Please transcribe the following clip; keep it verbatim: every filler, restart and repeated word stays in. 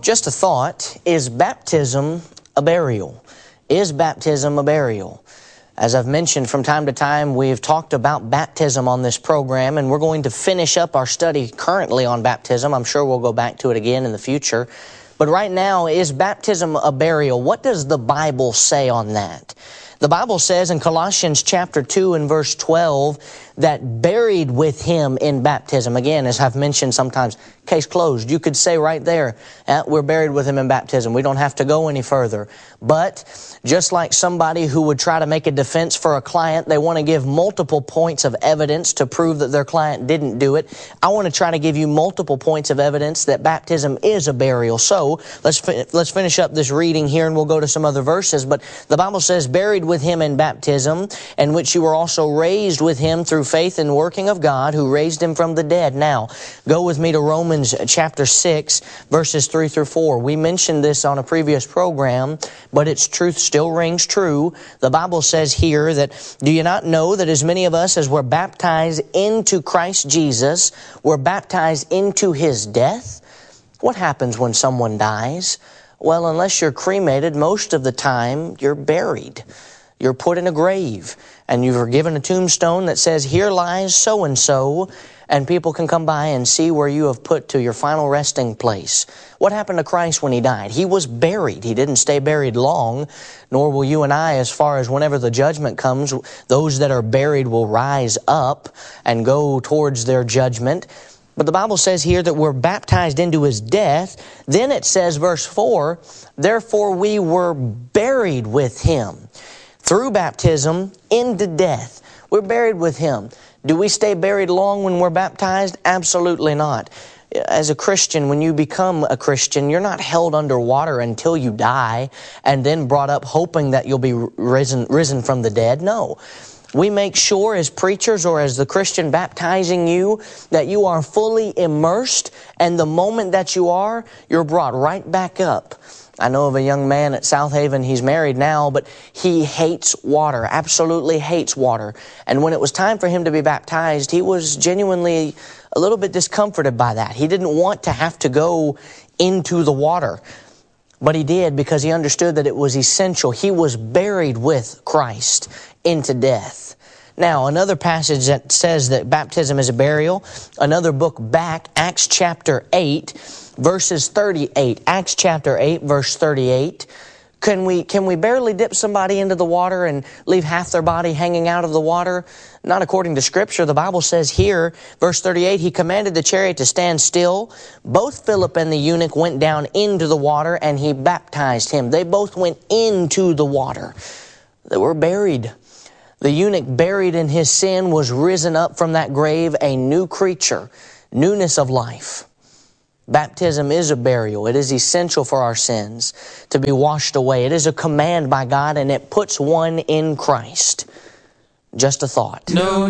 Just a thought, is baptism a burial? Is baptism a burial? As I've mentioned from time to time, we've talked about baptism on this program, and we're going to finish up our study currently on baptism. I'm sure we'll go back to it again in the future. But right now, is baptism a burial? What does the Bible say on that? The Bible says in Colossians chapter two and verse twelve that buried with Him in baptism. Again, as I've mentioned sometimes, case closed. You could say right there, eh, we're buried with Him in baptism. We don't have to go any further. But just like somebody who would try to make a defense for a client, they want to give multiple points of evidence to prove that their client didn't do it. I want to try to give you multiple points of evidence that baptism is a burial. So let's fi let's finish up this reading here, and we'll go to some other verses. But the Bible says, buried with Him in baptism, in which you were also raised with Him through faith and working of God, who raised Him from the dead. Now, go with me to Romans chapter six, verses three through four. We mentioned this on a previous program, but its truth still rings true. The Bible says here that, do you not know that as many of us as were baptized into Christ Jesus were baptized into His death? What happens when someone dies? Well, unless you're cremated, most of the time you're buried. You're put in a grave, and you're given a tombstone that says, here lies so-and-so, and people can come by and see where you have put to your final resting place. What happened to Christ when He died? He was buried. He didn't stay buried long, nor will you and I, as far as whenever the judgment comes, those that are buried will rise up and go towards their judgment. But the Bible says here that we're baptized into His death. Then it says, verse four, therefore we were buried with Him through baptism into death. We're buried with Him. Do we stay buried long when we're baptized? Absolutely not. As a Christian, when you become a Christian, you're not held underwater until you die and then brought up hoping that you'll be risen, risen from the dead. No. We make sure as preachers or as the Christian baptizing you that you are fully immersed, and the moment that you are, you're brought right back up. I know of a young man at South Haven. He's married now, but he hates water, absolutely hates water. And when it was time for him to be baptized, he was genuinely a little bit discomforted by that. He didn't want to have to go into the water, but he did because he understood that it was essential. He was buried with Christ into death. Now, another passage that says that baptism is a burial, another book back, Acts chapter eight, verses thirty-eight. Acts chapter eight, verse thirty-eight. Can we, can we barely dip somebody into the water and leave half their body hanging out of the water? Not according to Scripture. The Bible says here, verse thirty-eight, He commanded the chariot to stand still. Both Philip and the eunuch went down into the water, and He baptized him. They both went into the water. They were buried. The eunuch, buried in his sin, was risen up from that grave a new creature, newness of life. Baptism is a burial. It is essential for our sins to be washed away. It is a command by God, and it puts one in Christ. Just a thought. No.